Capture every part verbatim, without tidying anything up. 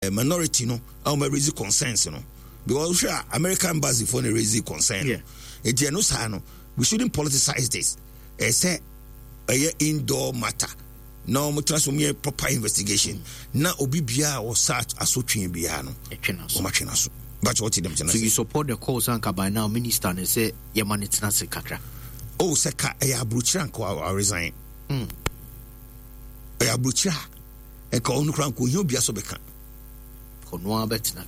minority no how me raise concerns no because sure American embassy for the raise concern yeah it no say no we shouldn't politicize this e say a indoor matter now mo transform here proper investigation mm. na obi bia o search asotwen bia no etwena so o matwena so but what them so you support the cause and by now minister and say your man it's not kakra oh seka e abruchira nko I resign mm e abruchira e ka onu kran ko hio bia so beka kono abetina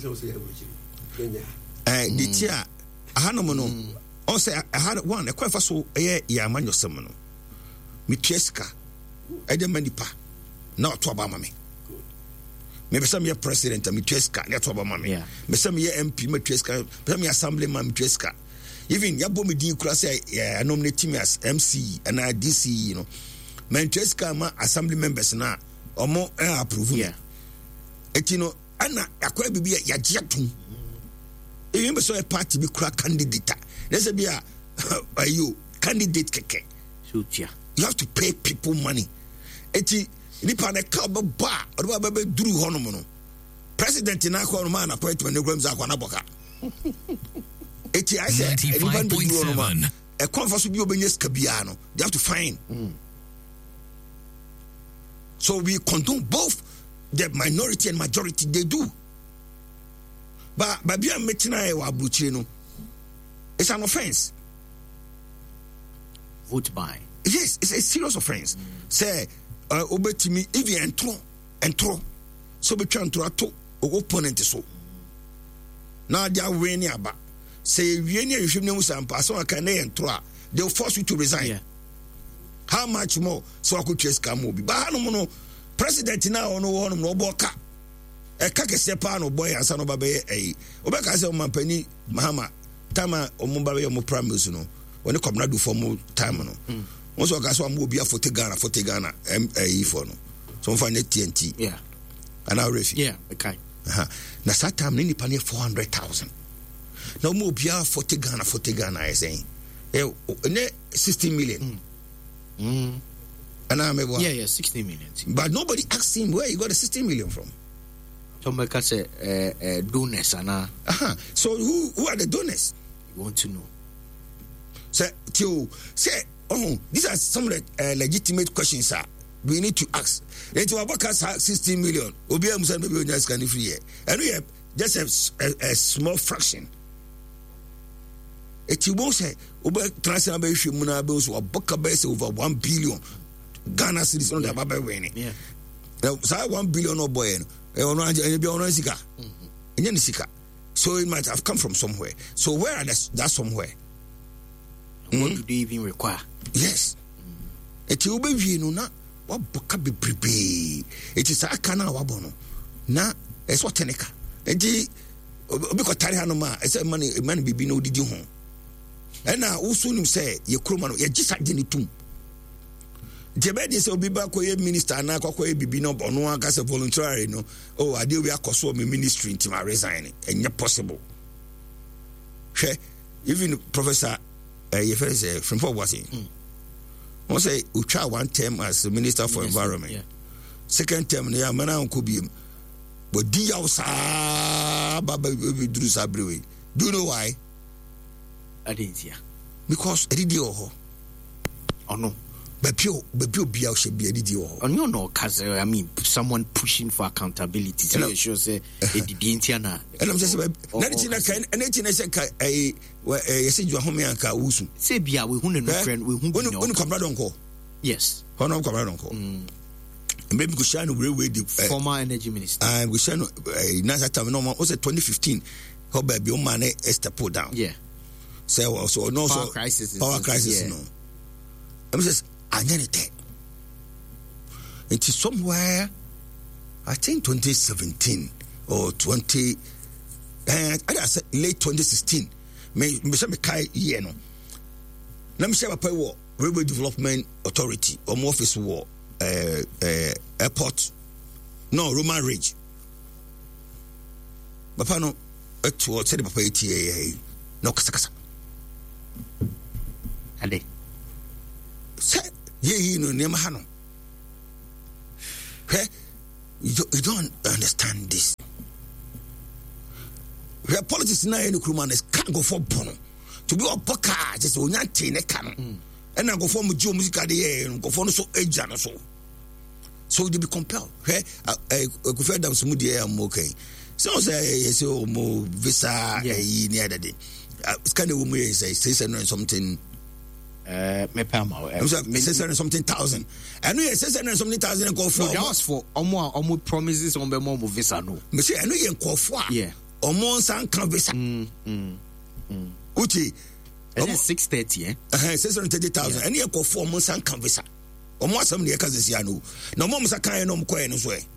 eh the tia ahanomo no o say I had one e kwafa so e ya amanyosem no mitieska e de manipa na to aba mame me be some president me tweska na to aba mame me some M P me tweska be me assembly man me tweska even ya bo me din kura say I nominate me as M C and I D C you know me tweska ma assembly members na omo eh approve yeah etino ana akwa bibia ya giatum even be so a party be kura candidate let's be a ayo candidate keke sutia you have to pay people money eti nipa na ka ba ba ba ba duru hono no president na ko no man appointment na gram za kwa na boka eti I say nipa duru hono man e konfaso bi obenye ska bia no they have to fine mm. So we condone both the minority and majority they do but but bia metina e wa abuchire no it's an offense vote by yes it's a serious offense mm. say uh, obetimi if you entro entro so betwa entro ato opponent so na dia win aba say wieni ahwehwem na musampa so aka na entro a they will force you to resign yeah. How much more so akutwe scam obi ba no no president na ono wo no oboka e ka kese pa no boy ansa no ba be eh obeka say mampani mahama tama omumba be mo promise no woni komnado for mo time no mm. Once you guys want to be a forty Ghana, forty Ghana, M A for no. So find it T N T. Yeah. And I refuse. Yeah. Okay. Uh-huh. Now that time, nini panier four hundred thousand. Now more be a forty Ghana, forty Ghana. I saying, eh, ne sixty million. Mm. Mm. And I remember. Yeah, yeah, sixty million. But nobody asked him where he got the sixty million from. So make us say, uh, uh, donors, and uh huh. So who who are the donors? You want to know? Say, Tio, say. Oh, these are some of the uh, legitimate questions, sir. We need to ask. Let you about sixteen million. Obi Musa maybe on just can free. And we have just a, a, a small fraction. It you won't say over transfer muna bills or book base over one billion Ghana cedis on the Baba winning. Yeah. Now, say one billion or boy, and be on Sika. And Sika. So it might have come from somewhere. So where are that, that somewhere? What mm. do they even require? Yes. It will be you na what boka be prepare. It is a kana wabono. Na es what teneka. Eti obiko tari hanoma ese money man bibi no didi ho. And now also nim say ye kroma no ye gisa de ni tum. Jebe de say obi ba ko ye minister na ko ko ye bibi no bono aka se voluntary no. Oh ade we akoso me ministry nti ma resign. Enye possible. She even professor Uh, you first say from what was he? One say we try one term as the Minister for Minister, Environment. Yeah. Second term, yeah, man, I could be. But do you say, Baba, we do Sabriwe? Do you know why? I didn't hear. Because I did you. Oh no. But pure, but pure be out should be a idiot. Oh no, no, cause I mean, someone pushing for accountability. So you should say, it didn't hear now. And I'm just about nineteen and eighteen. I said, I said you are home and Kausu. Say, be we who know friend, we who know come right on call. Yes, how no come right on call. Maybe we shall railway the former energy minister. And we shall not time no more. Was it twenty fifteen? How baby, your money is to pull down. Yeah. So, so no power crisis. Power crisis. No. I'm just. It is somewhere, I think twenty seventeen or twenty, uh, I said late twenty sixteen. Me, me say me kai year no. Let me say about war Railway Development Authority or more office war uh, uh, airport. No Roman Ridge. Papa no, it was said papa eti no kasa kasa. Ade. Say. Ye no nema hano. He you don't, you don't understand this. Where politics now in the Kruman is can't go for bono. To be a poker, just when you're tin a cannon. And I go for Joe music at the air and go for no so age and so. So they be compelled. Hey, I could feel them smoothie, I'm okay. So say, so more visa, a near the day. It's kind of woman say six hundred something. Uh, me pama. Six hundred something thousand. And we six hundred something thousand and go for. That was for almost almost promises on the more visa no. Me say I know you call for. Yeah. Almost and can visa. Mm mm mm. Uchi. And then six thirty, eh? Uh, six hundred thirty thousand. And you call for almost and can visa. Almost some near Kazasiano. No more Sakai no coin as well.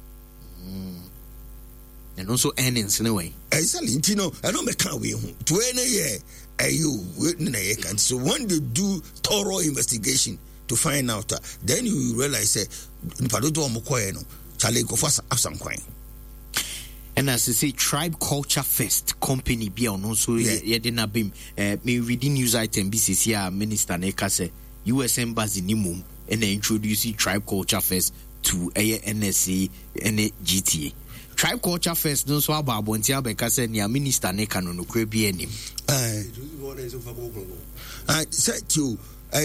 And also earnings in a way. Exactly. You know, I don't make a way to any year. You so when they do thorough investigation to find out, uh, then you realize that Charlie go for some coin. And as I say, Tribe Culture Fest company be on also yeah didn't bim uh me reading news item B C C Minister Neka say U S Embassy Nimum and they introduce Tribe Culture Fest to a N S A and G T A. Tribe Culture Fest no so about Bontia because near Minister Neka no no kwe bi anim. I said to I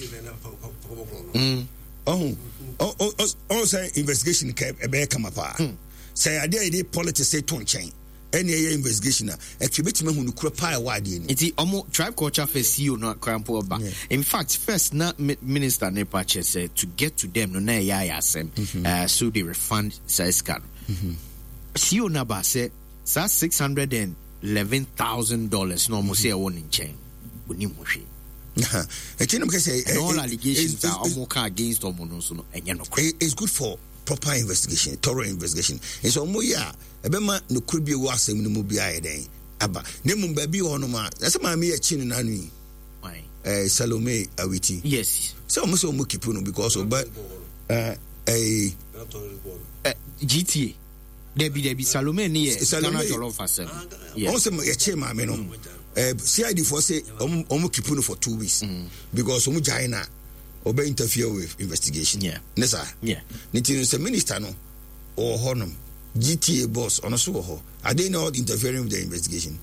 mm oh oh oh oh say investigation e be come up. Say I dey politics say ton chain. Any investigation a ekibeti me hu no kura pa wade ni. Iti omo Tribe Culture Fest C E O no krampo ba. In fact, first na Minister Nepa che say to get to them no na ya ya asem. Uh, so they refund Saiska. C E O na ba say sa six hundred eleven thousand dollars no mo say e won in chain. Oni mo hwe. Nah, and all allegations are almost against omo no so no enye no. It's good for proper investigation, thorough investigation. And so mo ya ebema no could be was no mo bia den aba. Ne mo ba bi ono ma. That's my me achi no nanu. Why? Eh Salome Awiti. Yes. So mo so mo keep no because of but uh eh G T A Debbie Debbie Salome ni e Ghana Jollof Asem. Yes. Also me achi ma me no. Eh C I D for say omo keep no for two weeks because omo jaina obey interfere with investigation. Yeah. Nessa. Yeah. Nitino se minister no or honum G T A boss on a so ho. Are they not interfering with the investigation?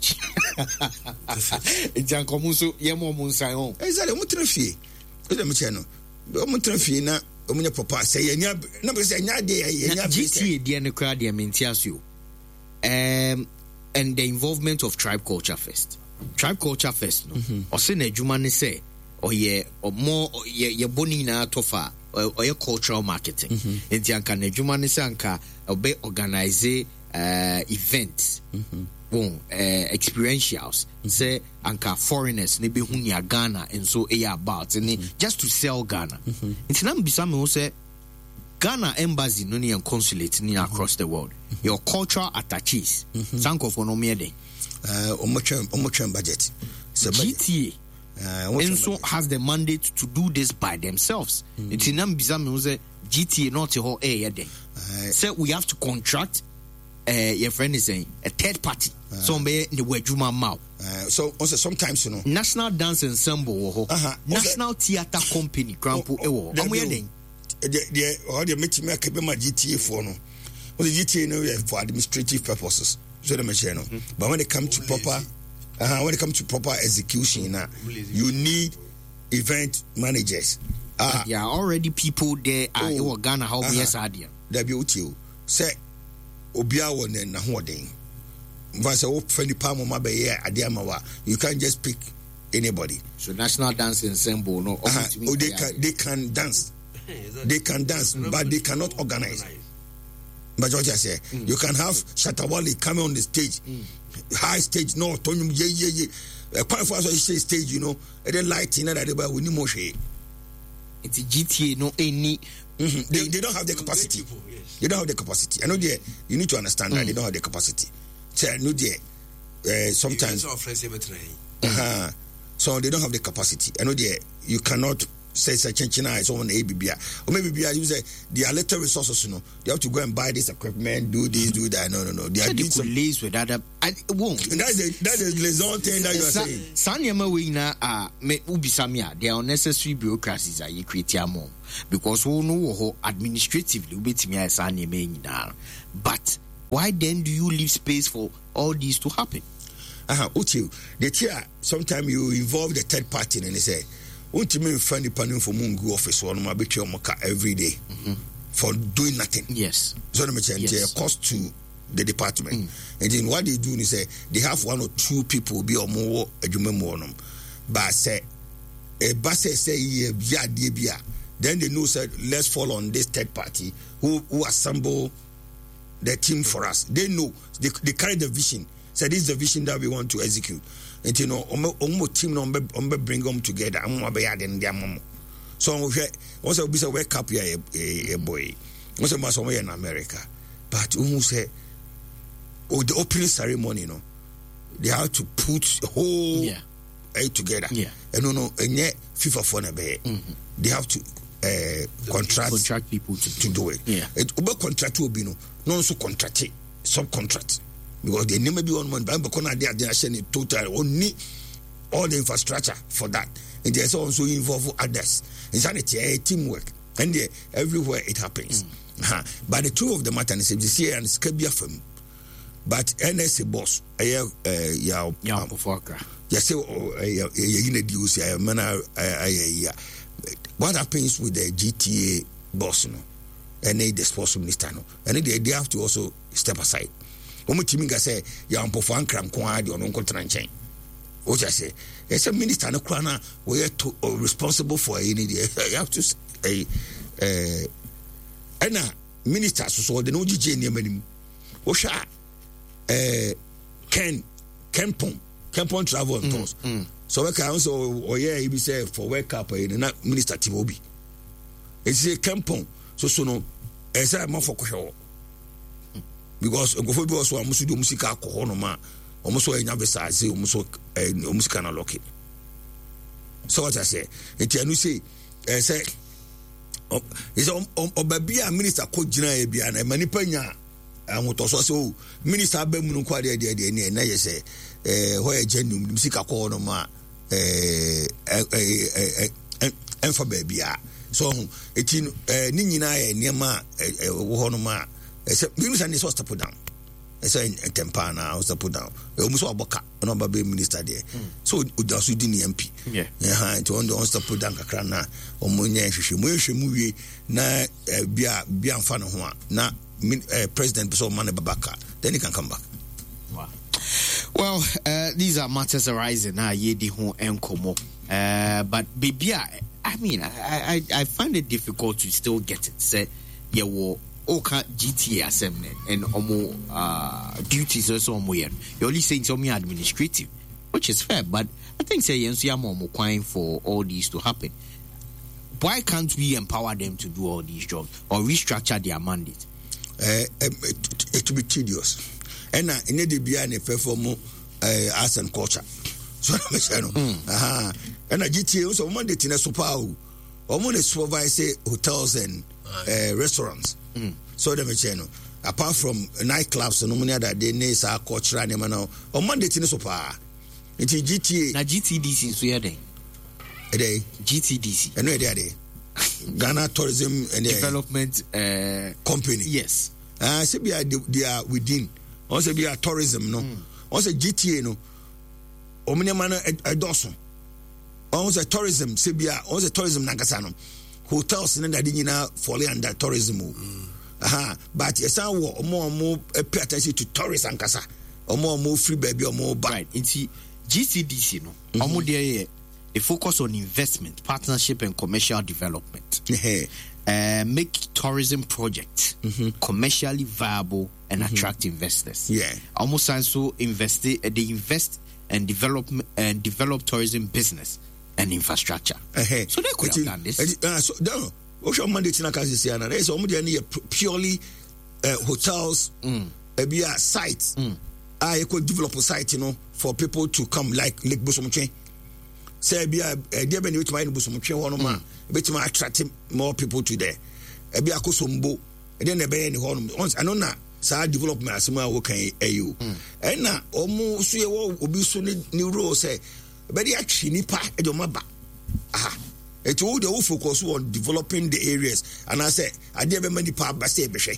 Jan komuso yemo munsan on. Exactly. Omo trafie. O dem che no. Omo trafie na omo nya papa say nya na be say nya de nya G T A de ne kra de mentiasio. Um and the involvement of Tribe Culture Fest. Tribe Culture Fest no. O se na adwuma ne say or ye or more ye ye boni na tofa or ye cultural marketing. Enti anka na adwuma ne say anka obe organize uh events. Bon uh, experientials say anka foreigners ne be hu nia Ghana and so e about and just to sell Ghana. Enti na mbisa me say Ghana embassy no ni consulate ni across the world. Your cultural attaches. Sanko for no me dey. Uh omo omo budget. So G T A Uh, and so has the mandate to do this by themselves. It's in Ambizam G T A not a whole air day. So we have to contract uh, your friend is saying a third party. Uh, so be the way Juma Mao. So also sometimes you know National Dance Ensemble uh-huh. National Theatre Company Crampo Ewo. I'm wedding. The or the meeting me Kebema G T A for no. Well the G T A no for administrative purposes. So the machine. But when it comes to proper Uh, when it comes to proper execution, uh, you need event managers. Uh, there are already people there. Uh, oh, Ghana, how we are there. W T O say, Obia one and Nahoding. Vasa Fendi Palmo Mabe, Adiamawa. You can't just pick anybody. So, National Dance Ensemble, no. Uh-huh. Oh, they can, they can dance. They can dance, but they cannot organize. But what I say, mm. you can have Shatawali coming on the stage. Mm. High stage, no, Tony, yeah, yeah, yeah. Quite fast, I say stage, you know, and then lighting that they we need more shade. It's a G T A, no, any. Mm-hmm. They, they don't have the capacity. People, yes. They don't have the capacity. I know they, you need to understand mm. that they don't have the capacity. So I know they, uh, sometimes. Uh-huh. So they don't have the capacity. I know they, you cannot say say chenchina is on A B B or maybe be you say their little resources, you know, they have to go and buy this equipment, do this, do that. No, no, no. They are doing some lays with other. I won't. That's the that's the liaison thing that you are saying. Sanyama we na ah me ubisamia. There are unnecessary bureaucracies that you create more because we know administratively we be me as sanyama na. But why then do you leave space for all these to happen? Uh-huh. Uchi, the chair, sometimes you involve the third party and they say, Untimi find the panel for Mungu office one my betray moka every day mm-hmm. for doing nothing. Yes. So the yes. cost to the department. Mm. And then what they do is say they have one or two people be or more a jume but say a bus say yeah yeah then they know said let's fall on this third party who who assemble the team for us. They know they, they carry the vision. So this is the vision that we want to execute. And you know, omo team no ombe bring them together. Omo be yard and their mom. So once we say wake up here a boy. Once we somewhere in America. But who say oh the opening ceremony, you know, they have to put the whole yeah. eight together. Yeah. And no no and yet FIFA for na be. They have to uh, contract contract people to, to do it. Yeah. It obe contract will be no no so contract subcontract. Because they never be on one, but because they are sharing total only all the infrastructure for that, and there's also involve others. It's a teamwork, and they, everywhere it happens. Mm. Uh-huh. But the truth of the matter is, this year and Skabia firm, but N S A boss, uh, yeah, yeah, yes, what happens with the G T A boss, no, and they the sports minister, no, and they they have to also step aside. Omo timi ga say ya mpofo ankram ko ade ono nkotra nchen o ja say yes minister no kra na we are responsible for any you have to eh eh ana minister so so de no gije ne manim o sha eh ken kempon kempon travel and tours mm, mm. So we can also o yeah he be say for wake up eh na minister Timobi e say kempon so so no e say ma for ko because ngofo bi also amusu do musika akọ no ma omuso enya besa say omuso omusika na lock so what I say it anu say eh say is obabia minister ko gina e bia na manipa nya ahotoso say o minister ba mu nko ade ade ade na ye say eh ho e genum musika akọ no ma eh eh enfa ba bia so it ni nyina ye niam wo ho no ma except minister is supposed to put down. I say in Tempana, I was to put down. We almost saw Boka, no baby minister there. So we also did M P. Yeah, yeah. And to on the on to put down Kakrana or Munya Shishi, Mushi movie na Bia Bia Fana Hua na President Beso Mane Babaka. Then he can come back. Wow. Well, uh, these are matters arising now. Ye di hon enkomo. Uh, but Bibia, I mean, I, I I find it difficult to still get it. Say, yeah, well. Oka G T A assembly and omo uh duties also omo yen. You only saying some administrative, which is fair, but I think say yensu ya mo kwine for all these to happen. Why can't we empower them to do all these jobs or restructure their mandate? Uh, um, it, it will be tedious. And uh, in the B I N F for more uh, arts and culture. So I'm saying, aha. And a G T A also mandate in a super. Omo the supervise hotels and uh, restaurants. Mm. So the mechano apart from nightclubs no money that they need sa culture na now on Monday tin so pa nti G T A na G T D C so here dey e dey G T D C e no dey dey Ghana Tourism and Development uh, Company. Yes. Ah, uh, say be they are within. Also be a tourism no. Mm. Also G T A no. Omni man e doso. Also tourism say be also tourism na kasa no. Hotels in that nyina fall under tourism. Mm. Aha, but yes, I will more more pay attention to tourists and kasa. Or more more free baby or more back. Right. Into G C D C no. Mm-hmm. Omo there they focus on investment, partnership and commercial development. uh, make tourism projects mm-hmm. commercially viable and mm-hmm. attract investors. Yeah. Almost also invest uh, they invest and develop and develop tourism business and infrastructure. Uh-huh. So they could have done this. Uh, so, no, Osho mandate na kazi siana. There is almost purely uh, hotels, mm. uh, be a sites. Mm. I could develop a site, you know, for people to come like Lake Bosomche. say bia e dia be ne wetima no busum twe ho no ma betima attract more people to there e bia akosombo e dia na be ne ho no once I know na sa development asema wo kan ayu e na omo so ye wo obi so ni role say be dia twi nipa e de maba aha it all the focus on developing the areas and I say I dey be many pa ba say be hwe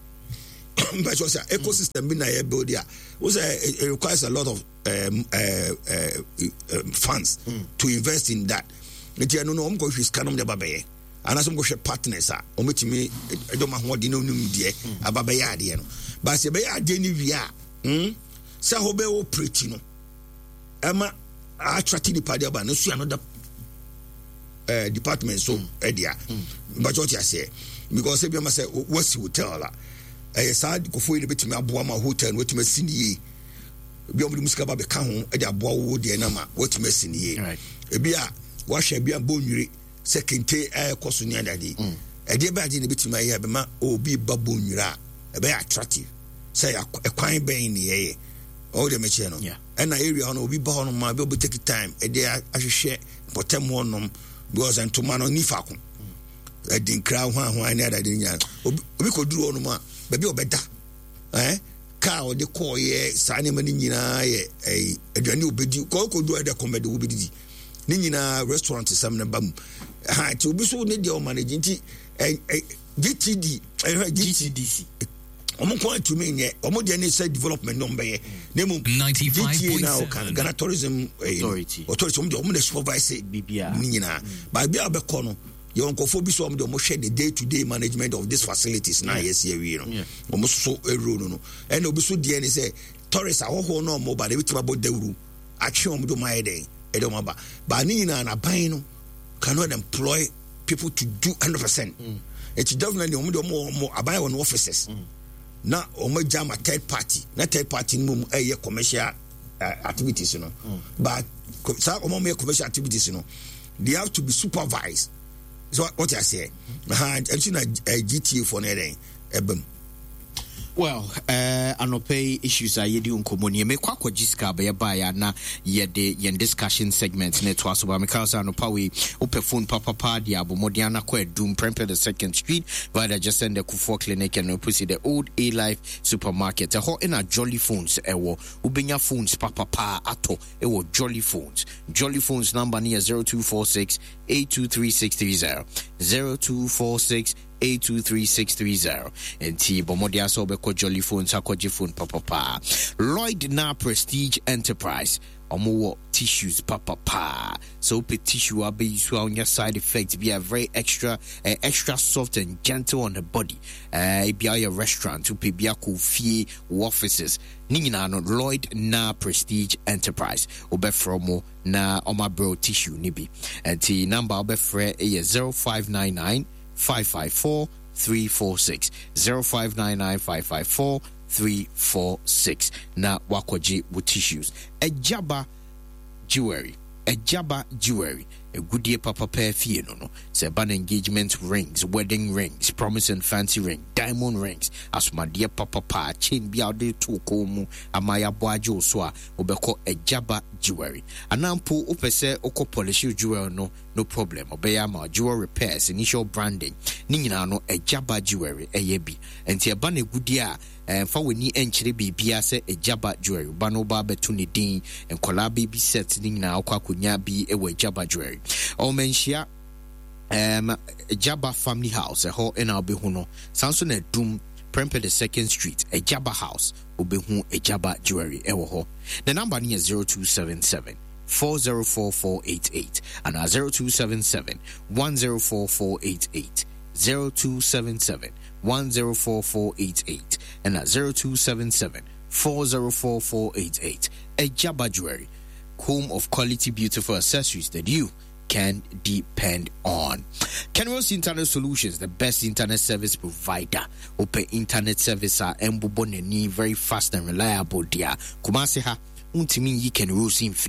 but so say ecosystem be na here build there was it requires a lot of um, uh, uh, uh, funds mm. to invest in that it you know am go hwis kanom de babaye and as am go hwe partners a o metimi e do ma ho de no num de ababaye ade no but say be ade ni wi a hm say ho be operate no ema attract the party about no so another uh, department so edia but what you say because if you must say what's hotel la eh sad ko foi de betimi aboa ma hotel wetimi siniye bi omu musika ba be ka ho e de aboa wo de na ma wetimi siniye e bia wa hwe bia bonwire sekente eh koso ni adade e de ba de ne betimi aye be ma obi ba bonwire a e be attractive say e kwan ben ni ye all the meche no and na area no obi ba ho no ma be obi take time e de ahwehwe potem ho no because entoma no ni fa ko e din kra ho ho ani adade nya obi ko duru ho no ma baby obeda eh ka o de call ye sa ne mani nyina ye eh aduane obedi ko ko do de comedy obedi ni nyina restaurant sam na bam ha ti obi so ne de o manage nti eh G T D eh G T D C omo ko to me nye omo de ne say development no mbe ye na mu ninety-five point seven Ghana Tourism Authority authority omo de omo de supervise bibia ni nyina ba bia be ko no you uncle for be so am the share the day-to-day management of these facilities now yes here we know almost so a rule no and obi so dey say tourists ahoho no mo ba dey bitima bo dawru achi om do my day e do maba ba ni na na ban no cannot employ people to do one hundred percent it's definitely om do mo mo aban won offices na om jama third party na third party mum eh commercial uh, activities no but sa om mo commercial activities no they have to be supervised. So what I say, and I'm seeing a G T A for anything. Well, uh, anope issues are yedi unkomoni. Me kwa kwa jiska ba yaba ya na yede yen discussion segment ne to aso ba me kasa anopa we ope phone papa pa dia bo modiana kwa edum Prempeh the second street via just send the Kufuor clinic and pussy the old A Life supermarket. A ho in a Jolly Phones ewo ubenya phones papa pa ato ewo Jolly Phones. Jolly Phones number near zero two four six eight two three six three zero zero two four six eight two three six three zero and T Bomodia so be ko Jolly Phones akoji phone papa pa Lloyd na Prestige Enterprise omo tissues papa pa so pe tissue abe you on your side effects be a very extra uh, extra soft and gentle on the body uh be a restaurant to be a coffee offices nina no Lloyd na Prestige Enterprise obefromo na oma bro tissue nibi and T number obefre is zero five nine nine five five four three four six zero five nine nine five five four three four six na wakoji with tissues Ejaba jewelry Ejaba jewelry a goodie papa pair fee no no say ban engagement rings wedding rings promise and fancy ring diamond rings as my dear papa pa chain be out there to komu amaya boajo so a obeko Ejaba jewelry anampo opese oko polish jewelry no no problem obeya ma jewelry repairs initial branding ni nyina no Ejaba jewelry eyebi enti e ban goodie a and for we need enchire bibia se Ejaba jewelry bano ba betu ne din en kola baby set ni na akwa konya bi e we Ejaba jewelry o menshia um Ejaba family house e ho en abehu no sanso na dum Prempeh the second street Ejaba house obehu Ejaba jewelry e wo ho the number ni is zero two seven seven four zero four four eight eight and zero two seven seven one zero four four eight eight zero two seven seven one zero four four eight eight and at zero two seven seven four zero four four eight eight. Ejaba jewelry, home of quality beautiful accessories that you can depend on. Kenros Internet Solutions, the best internet service provider. Open internet service are emboboneni very fast and reliable. Dia kumase ha untimi yi Kenros in free.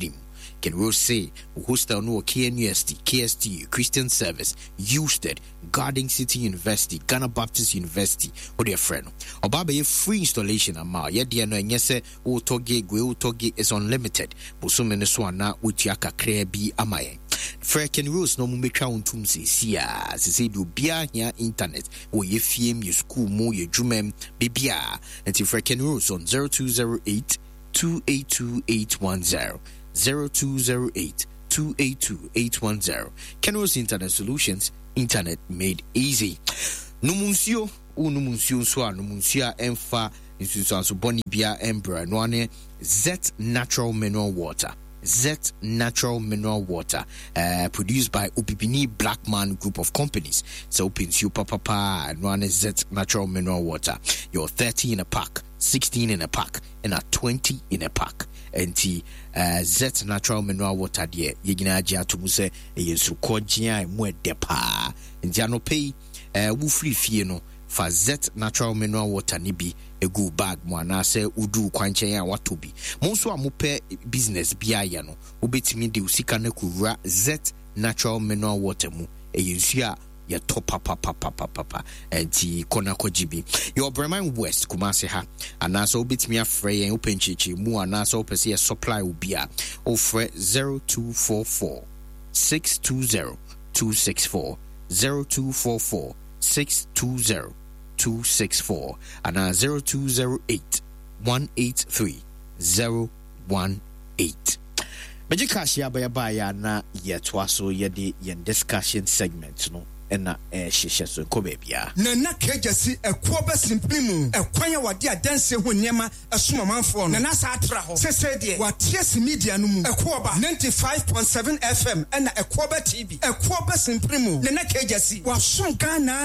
Ken Rose say hostel no K N U S T, K S T, Christian Service, Usted, Garden City University, Ghana Baptist University, or their friend. Obaba a free installation ama ye dia no enye se wo toge gwe wo toge is unlimited. Boso me so ana wotua kakra bi amaye. Frere Ken Rose no mumekwa untum se sia se se do bia here internet wo ye fiem ye school mo ye dwumem bibia. Enti Frere Ken Rose on zero two zero eight two eight two eight one zero zero two zero eight two eight two eight one zero. Ken Rose Internet Solutions, internet made easy. Numuncio o numuncio so a numuncio emfa institution so boni bia embra no ane Z Natural Mineral Water. Z Natural Mineral Water, uh, produced by Upipini Blackman Group of Companies. So, Pinsio Papa, and one is Z Natural Mineral Water. You're thirty in a pack, sixteen in a pack, and a twenty in a pack. And the uh, Z Natural Mineral Water, dear, Yigina Jatumuse, a Yusukojia, Mwe Depa, and Jano Pay, uh, Wufri Fieno. For Z Natural Mineral Water nibi a good bag mo anase udu kwanche ya watu bi mo so amope business bia ya no obetimi de usika na kura Z Natural Mineral Water mu e yensu a ya top papa papa papa enti kona kojibi your Bremen West Kumasi ha anase obetimi afre yen open chichi mu anase opese ya supply ubia ofre zero two four four six two zero two six four zero two four four six two zero two six four and uh, zero two zero eight one eight three zero one eight. Majikashi abayabaya na yetwaso yedi yen discussion segment no ena eh shisha so ko bebia na na kejasi ekoba simply mu ekwanya wade adanse ho niema esoma manfo no na na sa atra ho sese de watias media no mu ekoba ninety-five point seven F M ena ekoba T V ekoba simply mu na na kejasi wason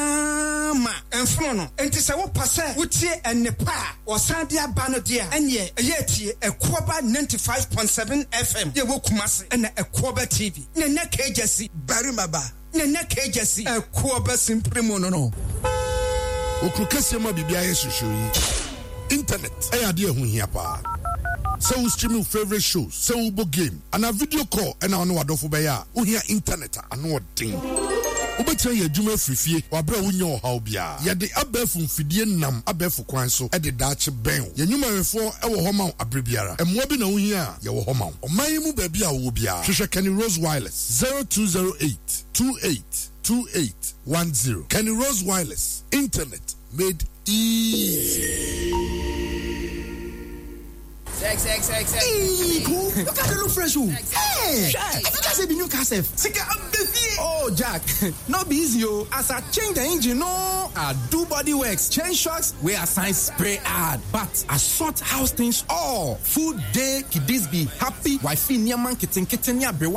Ghana ma enfo no enti se wo pase wotie enepa osande aba no de a enye eyetie ekoba ninety-five point seven F M ye wo kumase ena ekoba T V na na kejasi bari maba Nene kejasi e kuoba simprimo no no Okrukase ma bibia yesushuri internet e ade ehu hia pa so we stream your favorite shows so we bo game and a video call and na no adofo be ya wo hia internet ano odin Obetia ye dwuma frifie wabra wonyo haw bia ye de abafu mfidie nam abafu kwan so e de daache ben ye nwumarefo e wo homa abrebiara emmo bi na wo hia ye wo homa oman mu ba bia wo bia hwehwe Kenny Rose Wireless zero two zero eight two eight two eight one zero. Kenny Rose Wireless, internet made easy. Sex, sex, sex, sex. Hey, cool. You gotta look fresh. Hey, I think I said the new cassette. Oh, Jack. Not be easy, oh. As I change the engine, no. I do body works, change shocks, we assign spray ad. But I sort house things all. Food day, kiddies be happy. Wifey, near man, kitten, kitten, ya,